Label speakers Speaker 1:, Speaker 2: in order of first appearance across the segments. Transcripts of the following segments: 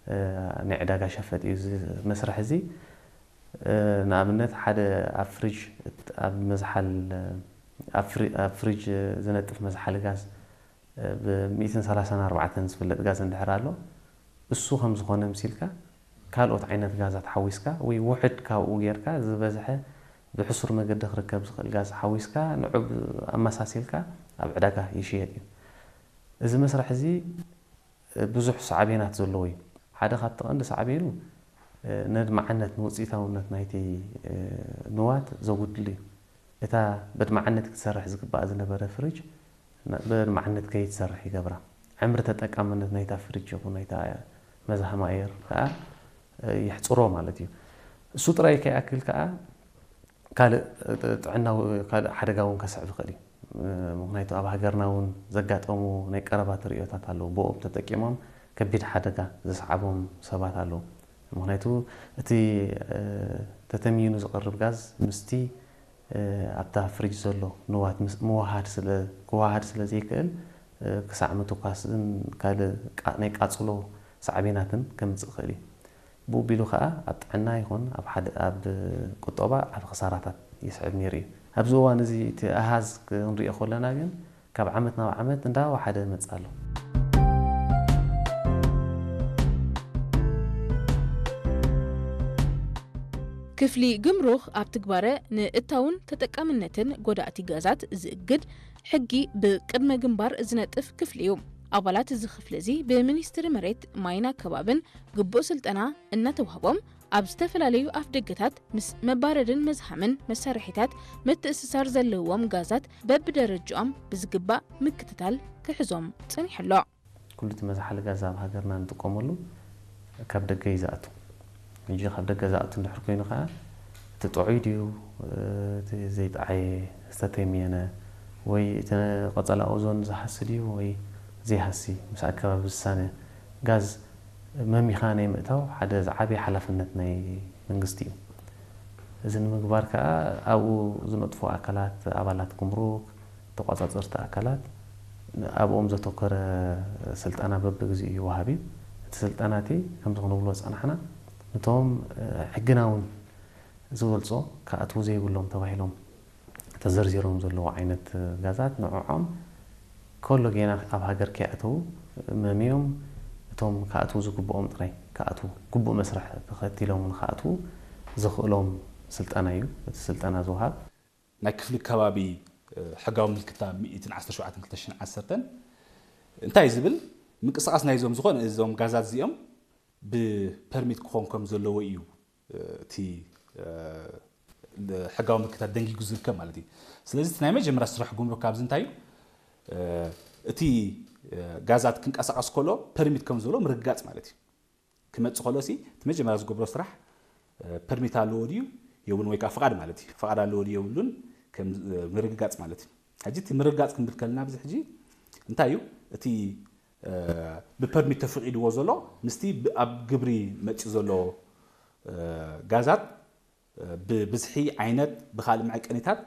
Speaker 1: ናይ ዕዳጋ ሸፈጥ እዩ መስርሕ እዚ ንኣብነት ሓደ ኣብ ፍሪጅ ኣብ መዝሓል ኣብ ፍሪጅ ዝነጥፍ መዝሓል ጋዝ ብ134 ዝፍለጥ ጋዝ እንድሕር ኣሎ እሱ ከም ዝኾነ ምሲልካ ካልኦት ዓይነት ጋዛት ሓዊስካ ወይ ውሕድ ካብኡ ጌርካ ዝበዝሐ ብሕሱር መገዲ ክርከብ ዝኽእል ጋዝ ሓዊስካ ንዑብ ኣመሳሲልካ ኣብ ዕዳጋ ይሽየጥ እዩ እዚ መስርሕ እዚ ብዙሕ ሰዓቤናት ዘለዎ እዩ ሓደ ካብቲ ቀንዲ ሰዓቤኑ ነድማዓነት ንውፅኢታውነት ናይቲ ንዋት ዘጉድል እዩ እታ በድማዓነት ክትሰርሕ ዝግባእ ዝነበረ ፍሪጅ በድማዓነት ከይትሰርሕ ይገብራ ዕምሪ ተጠቃምነት ናይታ ፍሪጅ ይኹን ናይታ መዝሃማ ኣየር ከዓ ይሕፅሮ ማለት እዩ እሱ ጥራይ ከይኣክል ከዓ ካልእ ጥዕናዊ ካልእ ሓደጋ እውን ከስዕብ ይኽእል እዩ ምክንያቱ ኣብ ሃገርና እውን ዘጋጠሙ ናይ ቀረባ ትርኢታት ኣለዉ ብኦም ተጠቂሞም ከቢድ ሓደጋ ዘስዓቦም ሰባት ኣለዉ ምክንያቱ እቲ ተተሚኑ ዝቐርብ ጋዝ ምስቲ ኣብታ ፍሪጅ ዘሎ ንዋት ክወሃድ ስለ ዘይክእል ክሳዕ ምትኳስን ካልእ ናይ ቃፅሎ ሳዕቤናትን ከምፅእ ይኽእል እዩ ብኡ ቢሉ ከዓ ኣብ ጥዕና ይኹን ኣብ ቁጠባ ዓብ ክሳራታት ይስዕብ ነይሩ እዩ ኣብዚ እዋን እዚ እቲ ኣሃዝ ክንሪኦ ከለና ግን ካብ ዓመት ናብ ዓመት እንዳወሓደ መፅእ ኣሎ
Speaker 2: ክፍሊ ግምሩኽ ኣብ ትግባረ ንእታውን ተጠቃምነትን ጎዳእቲ ጋዛት ዝእግድ ሕጊ ብቅድመ ግንባር ዝነጥፍ ክፍሊ እዩ ኣባላት እዚ ክፍሊ እዚ ብሚኒስትሪ መሬት ማይና ከባብን ግቡእ ስልጠና እናተዋህቦም ኣብ ዝተፈላለዩ ኣፍደገታት ምስ መባረድን መዝሓምን መሳርሒታት ምትእስሳር ዘለዎም ጋዛት በብደረጃኦም ብዝግባእ ምክትታል ክሕዞም ፀኒሕሎ
Speaker 1: ኩሉ እቲ መዝሓሊ ጋዝ ኣብ ሃገርና እንጥቀመሉ ካብ ደገ እዩ ዝኣቱ ሕጂ ካብ ደገ ዝኣቱ እንድሕር ኮይኑ ከዓ እቲ ጥዑይ ድዩ እቲ ዘይጠዓየ ዝተተምየነ ወይ እቲ ቆፀላ ኦዞን ዝሃሲ ድዩ ወይ ዘይሃሲ ምስ ኣከባቢ ዝሳነ ጋዝ መሚኻ ናይ ምእታው ሓደ ዝዓበየ ሓላፍነት ናይ መንግስቲ እዩ እዚ ንምግባር ከዓ ኣብኡ ዝነጥፉ ኣካላት ኣባላት ጉምሩክ ተቆፃፀርቲ ኣካላት ኣብኦም ዘተኮረ ስልጠና በብግዚኡ ይወሃብ እዩ እቲ ስልጠናቲ ከምዚ ክንብሎ ፀናሕና ነቶም ሕግናውን ዝገልጾ ከኣትው ዘይብሎም ተባሂሎም ተዘርዚሮም ዘለዉ ዓይነት ጋዛት ንዕዖም ከሎ ጌና ኣብ ሃገር ከይኣተው መሚዮም እቶም ከኣትው ዝግብኦም ጥራይ ከኣትው ግቡእ መስርሕ ተኸቲሎም ንከኣትው ዝኽእሎም ስልጠና እዩ እቲ ስልጠና ዝውሃብ
Speaker 3: ናይ ክፍሊ ከባቢ ሕጋዊ ምልክታ 117/2010 እንታይ ዝብል ምንቅስቃስ ናይዞም ዝኾነ እዞም ጋዛት እዚኦም ብፐርሚት ክኾን ከም ዘለዎ እዩ እቲ ሕጋዊ ምልክታት ደንጊጉ ዝርከብ ማለት እዩ ስለዚ ናይ መጀመርያ ስራሕ ጉምሩክ ካብዚ እንታይ እዩ እቲ ጋዛት ክንቀሳቀስ ከሎ ፐርሚት ከም ዘሎ ምርግጋጽ ማለት እዩ ክመጽእ ከሎ ሲ እቲ መጀመርያ ዝገብሮ ስራሕ ፐርሚት ኣለዎ ድዩ የብሉን ወይ ከዓ ፍቃድ ማለት እዩ ፍቃድ ኣለዎ ድዩ የብሉን ከም ምርግጋጽ ማለት እዩ ሕጂ እቲ ምርግጋጽ ክንብል ከለና ብዚ ሕጂ እንታይ እዩ እቲ ብፐርሚት ተፈቂድዎ ዘሎ ምስቲ ኣብ ግብሪ መጽእ ዘሎ ጋዛት ብብዝሒ ዓይነት ብኻልእ መዐቀኒታት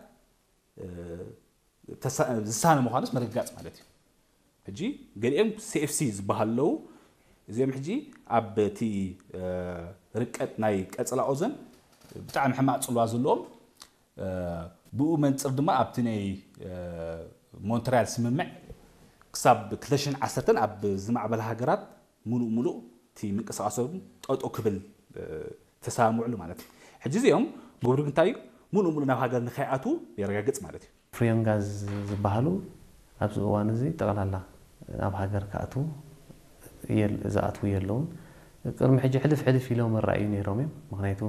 Speaker 3: ዝሳነ ምዃኑስ ምርግጋጽ ማለት እዩ ሕጂ ገሊኦም CFC ዝበሃለው እዚኦም ሕጂ ኣብ እቲ ርቀት ናይ ቀጽላ ኦዘን ብጣዕሚ ሕማቅ ጽልዋ ዘለዎም ብኡ መንጽር ድማ ኣብቲ ናይ ሞንትሪያል ስምምዕ ክሳብ 2010 ኣብ ዝማዕበለ ሃገራት ሙሉእ እቲ ምንቅስቃሶም ጠጦ ክብል ተሳምዑሉ ማለት እዩ ሕጂ እዚኦም ጉምሩክ እንታይ ሙሉእ ናብ ሃገር ንኸይኣቱ የረጋግጽ ማለት እዩ
Speaker 1: ፍሪዮን ጋዝ ዝበሃሉ ኣብዚ እዋን እዚ ጠቕላላ ኣብ ሃገር ከኣቱ ዝኣትው የለውን ቅድሚ ሕጂ ሕልፍ ኢሎም ይረኣዩ ነይሮም እዮም ምክንያቱ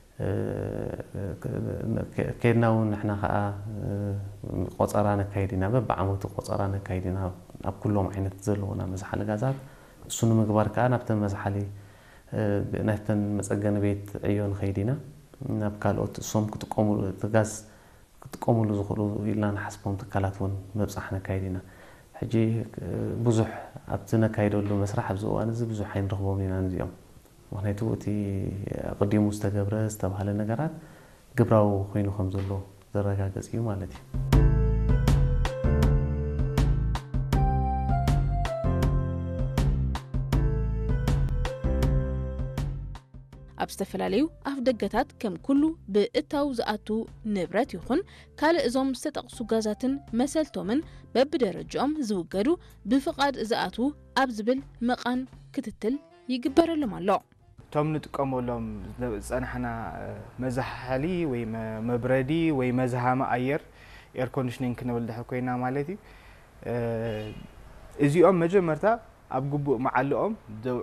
Speaker 1: ከይድና እውን ንሕና ከዓ ቆፀራ ነካይድ ኢና በብዓመቱ ቆፀራ ነካይድ ኢና ኣብ ኩሎም ዓይነት ዘለውና መዝሓሊ ጋዛት እሱ ንምግባር ከዓ ናብተን መዝሓሊ ናብተን መፀገኒ ቤት ዕዮ ንኸይድ ኢና ናብ ካልኦት እሶም ክጥቀሙሉ እቲ ጋዝ ክጥቀሙሉ ዝኽእሉ ኢልና ንሓስቦም ትካላት እውን መብፃሕ ነካይድ ኢና ሕጂ ብዙሕ ኣብቲ ነካይደሉ መስራሕ ኣብዚ እዋን እዚ ብዙሕ ኣይንረኽቦም ኢና እዚኦም ምክንያቱ እቲ ቀዲሙ ዝተገብረ ዝተባሃለ ነገራት ግብራዊ ኮይኑ ከም ዘሎ ዘረጋግጽ እዩ ማለት እዩ
Speaker 2: ኣብ ዝተፈላለዩ ኣፍ ደገታት ከም ኩሉ ብእታው ዝኣቱ ንብረት ይኹን ካልእ እዞም ዝተጠቕሱ ጋዛትን መሰልቶምን በብደረጃኦም ዝውገዱ ብፍቓድ ዝኣቱ ኣብ ዝብል መቓን ክትትል ይግበረሎም ኣሎ።
Speaker 4: ቶም ንጥቀመሎም ፀናሕና መዛሓሊ ወይ መብረዲ ወይ መዝሃመ ኣየር ኤር ኮንዲሽኒንግ ክንብል ድሕር ኮይና ማለት እዩ እዚኦም መጀመርታ ኣብ ግቡእ መዓልኦም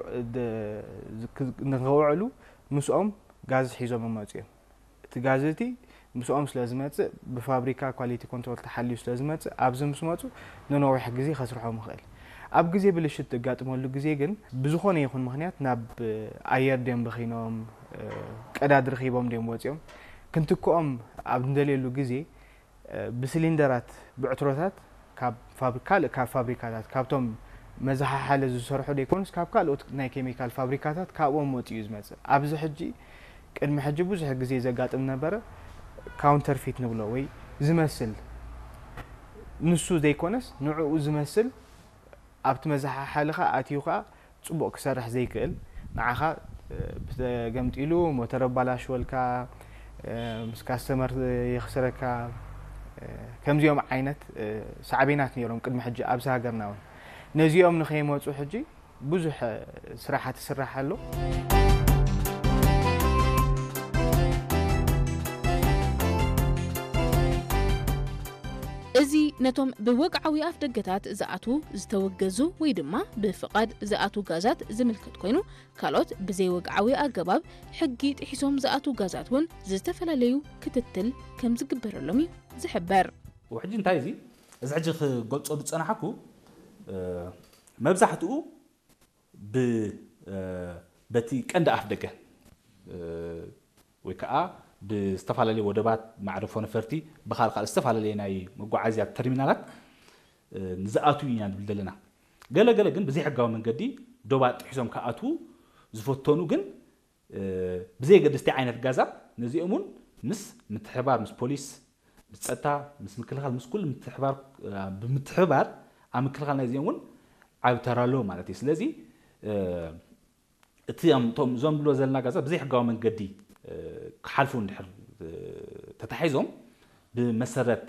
Speaker 4: ንኸውዕሉ ምስኦም ጋዝ ሒዞም መፅኡ እዮም እቲ ጋዝ እቲ ምስኦም ስለ ዝመፅእ ብፋብሪካ ኳሊቲ ኮንትሮል ተሓልዩ ስለ ዝመፅእ ኣብዚ ምስ መፁ ንነዊሕ ግዜ ከስርሖም ይኽእል ኣብ ግዜ ብልሽት ትጋጥመሉ ግዜ ግን ብዝኾነ ይኹን ምክንያት ናብ ኣየር ደም በኺኖም ቀዳድ ረኺቦም ደም ወፂኦም ክንትክኦም ኣብ እንደልየሉ ግዜ ብሲሊንደራት ብዕትሮታት ካብ ፋብሪካታት ካብቶም መዛሓሓለ ዝሰርሑ ደይኮኑስ ካብ ካልኦት ናይ ኬሚካል ፋብሪካታት ካብኦም ወፂኡ ዝመፅእ ኣብዚ ሕጂ ቅድሚ ሕጂ ብዙሕ ግዜ ዘጋጥም ነበረ ካውንተርፊት ንብሎ ወይ ዝመስል ንሱ ዘይኮነስ ንዕኡ ዝመስል ኣብቲ መዛሓሓልኻ ኣትዩኻ ፅቡቕ ክሰርሕ ዘይክእል ንዓኻ ብተገምጢሉ ሞተር ኣባላሽወልካ ምስ ካስተመር የኽስረካ ከምዚኦም ዓይነት ሳዕቤናት ነይሮም ቅድሚ ሕጂ ኣብዚ ሃገርና እውን ነዚኦም ንኸይመፁ ሕጂ ብዙሕ ስራሓት ይስራሕ ኣሎ
Speaker 2: እዚ ነቶም ብወግዓዊ ኣፍ ደገታት ዝኣቱ ዝተወገዙ ወይ ድማ ብፍቓድ ዝኣቱ ጋዛት ዝምልከት ኮይኑ ካልኦት ብዘይወግዓዊ ኣገባብ ሕጊ ጥሒሶም ዝኣቱ ጋዛት እውን ዝተፈላለዩ ክትትል ከም ዝግበረሎም እዩ ዝሕበር
Speaker 3: وحجي እንታይ እዚ እዚ ሕጂ ክገልጾ ዝጸናሐኩ መብዛሕትኡ በቲ ቀንዲ ኣፍ ደገ ወይ ከዓ ብዝተፈላለዩ ወደባት ማዕረፎ ነፈርቲ ብኻልኻል ዝተፈላለዩ ናይ መጓዓዝያ ተርሚናላት ንዝኣቱ ኢና ንብል ዘለና ገለገለ ግን ብዘይ ሕጋዊ መንገዲ ዶባ ጥሒሶም ከኣቱ ዝፈተኑ ግን ብዘይ ገደስቲ ዓይነት ጋዛት ነዚኦምን ምስ ምትሕባር ምስ ፖሊስ ብጸጥታ ምስ ምክልኻል ምስ ኩሉ ብምትሕባር ኣብ ምክልኻል ናይ ዚኦም እውን ዓብ ተራሎ ማለት እዩ ስለዚ እቲ ዞም ብሎ ዘለና ጋዛት ብዘይ ሕጋዊ መንገዲ ክሓልፉ እንድሕር ተታሒዞም ብመሰረት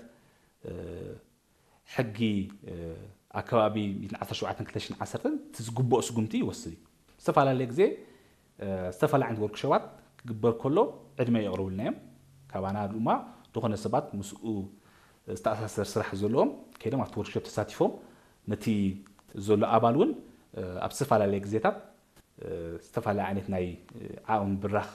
Speaker 3: ሕጊ ኣከባቢ 17-2010 ትዝግበኦ ስጉምቲ ይወስድ እዩ ዝተፈላለዩ ግዜ ዝተፈላለዩ ዓይነት ወርክሾፓት ክግበር ከሎ ዕድመ የቕርቡልና እዮም ካባና ድማ ዝኾነ ሰባት ምስኡ ዝተኣሳሰር ስራሕ ዘለዎም ከይዶም ኣብቲ ወርክሾፕ ተሳቲፎም ነቲ ዘሎ ኣባል እውን ኣብ ዝተፈላለዩ ግዜታት ዝተፈላለዩ ዓይነት ናይ ዓቕሚ ብራኽ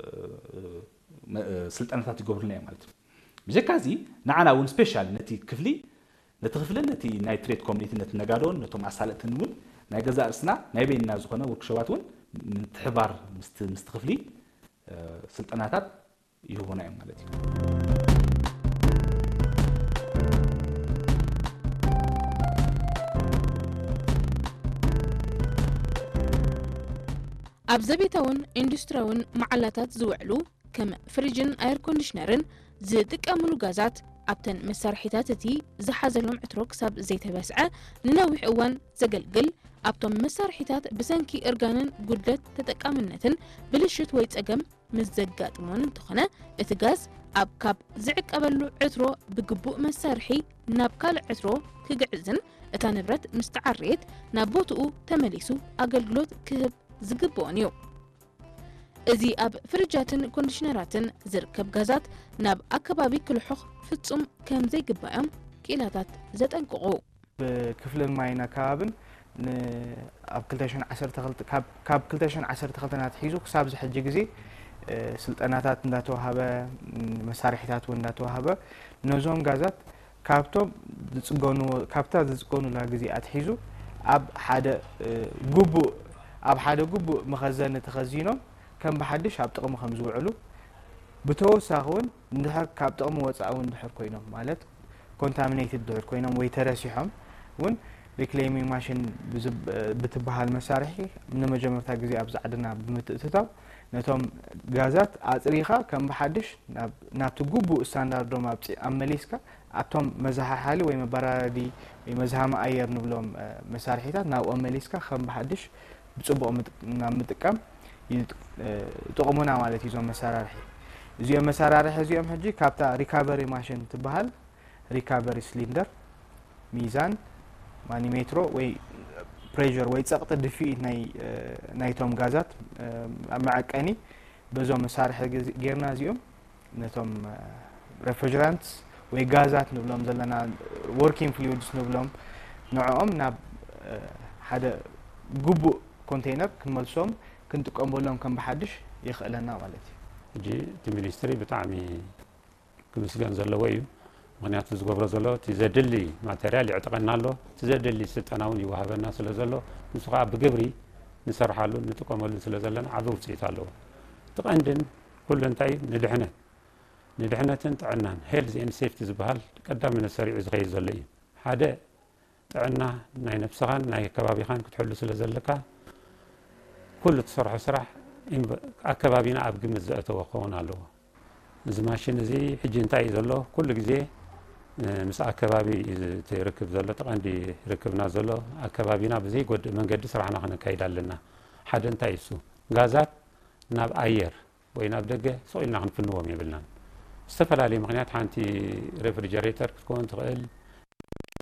Speaker 3: ስልጠናታት ይገብሩልና እዮም ማለት እዩ ብዘካ እዚ ንዓና እውን ስፔሻል ነቲ ክፍሊ ነቲ ናይ ትሬድ ኮሚኒቲ ነቲ ነጋዶን ነቶም ኣሳለጥትን እውን ናይ ገዛ ርእስና ናይ በይንና ዝኾነ ወርክሾፓት እውን ምትሕባር ምስቲ ክፍሊ ስልጠናታት ይህቡና እዮም ማለት እዩ
Speaker 2: ኣብ ዘቤታውን ኢንዱስትሪያውን መዓላታት ዝውዕሉ ከም ፍሪጅን ኣየር ኮንዲሽነርን ዝጥቀምሉ ጋዛት ኣብተን መሳርሒታት እቲ ዝሓዘሎም ዕትሮ ክሳብ ዘይተበስዐ ንነዊሕ እዋን ዘገልግል ኣብቶም መሳርሒታት ብሰንኪ እርጋንን ጉድለት ተጠቃምነትን ብልሽት ወይ ፀገም ምስ ዘጋጥሞን እንትኾነ እቲ ጋዝ ኣብ ካብ ዝዕቀበሉ ዕትሮ ብግቡእ መሳርሒ ናብ ካልእ ዕትሮ ክግዕዝን እታ ንብረት ምስ ተዓርየት ናብ ቦትኡ ተመሊሱ ኣገልግሎት ክህብ ዝግብኦን እዩ እዚ ኣብ ፍሪጃትን ኮንዲሽነራትን ዝርከብ ጋዛት ናብ ኣከባቢ ክልሑኽ ፍጹም ከም ዘይግባኦም ኪላታት ዘጠንቅቑ
Speaker 4: ብክፍሊ ማይና ከባብን ኣብ 2012 ካብ 2012 ናትሒዙ ክሳብ ዝሕጂ ግዜ ስልጠናታት እንዳተዋሃበ መሳርሒታት እውን እንዳተዋሃበ ነዞም ጋዛት ካብቶም ዝጽገኑላ ግዜ ኣትሒዙ ኣብ ሓደ ጉቡእ መኸዘን ተኸዚኖም ከም ብሓድሽ ኣብ ጥቕሚ ከም ዝውዕሉ ብተወሳኺ እውን እንድሕር ካብ ጥቕሚ ወፃኢ እውን እንድሕር ኮይኖም ማለት ኮንታሚኔትድ ድሕር ኮይኖም ወይ ተረሲሖም እውን ሪክሌሚንግ ማሽን ብትበሃል መሳርሒ ንመጀመርታ ግዜ ኣብ ዛዕድና ብምትእትታው ነቶም ጋዛት ኣጽሪኻ ከም ብሓድሽ ናብቲ ግቡእ ስታንዳርዶም ኣብ መሊስካ ኣብቶም መዛሓሓሊ ወይ መበራረዲ ወይ መዝሃመ ኣየር ንብሎም መሳርሒታት ናብኦም መሊስካ ከም ብሓድሽ ብጽቡቕ ምጥቃም يطقمونا مالتي زوم مسارح زيوم مسارح زيوم حجي كابتا ريكفري ماشين تبهال ريكفري سلندر ميزان مانيمترو وي بريشر وي تسقط دفي نايتوم غازات معقني بزوم مسارح غيرنا زيوم نتوم ريفريجرانتس وي غازات نبلوم زلنا وركينج فلويدز نبلوم نوعهم ناب حدا قبو كونتينر كنملسوم كنتقمبلهم كم بحدش يخلنا مالتي
Speaker 5: جي تمينستري بتاعمي كمسجان زلو ويو مغنيات زغبر زلو تزدلي ماتيريال يعتقدنا له تزدلي سلطناون يوهبنا سلازلو نسقا بجبري نسرحالو نتقمل سلازلنا عذور سيتالو تقندن كل انتاي ندحنا تنتعنان هيلز ان سيفتي زبهال قدام من السريع زغي زلي حدا تعنا ناي نفسخان ناي كبابيخان كتحلو سلازلكا كل تصرح سرح أكبابينا أبقى مزأته وخونا له زماشين زي حجي انتاي زلو كل جزء مس أكبابي تركب زلو طبعا دي ركبنا زلو أكبابينا بزي قد من قد سرحنا خنا كايدا لنا حد انتاي سو غازات ناب أير ويناب دقة سوينا خن في النوم يبلنا استفلا لي مغنيات حانتي ريفريجريتر تكون تقل